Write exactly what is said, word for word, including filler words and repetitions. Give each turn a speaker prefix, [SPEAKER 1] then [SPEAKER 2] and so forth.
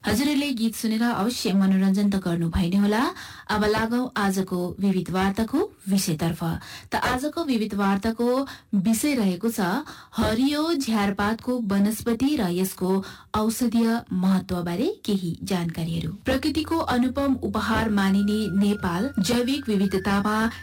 [SPEAKER 1] हजुरले गीत सुनेर अवश्य मनोरञ्जन त गर्नु भइ नै होला। अब लागौं आजको विविध वार्ताको विषयतर्फ। त आजको विविध वार्ताको विषय रहेको छ हरियो झ्यारपातको वनस्पति र यसको औषधीय महत्वबारे केही जानकारीहरू। प्रकृतिको अनुपम उपहार मानिने नेपाल जैविक विविधतामा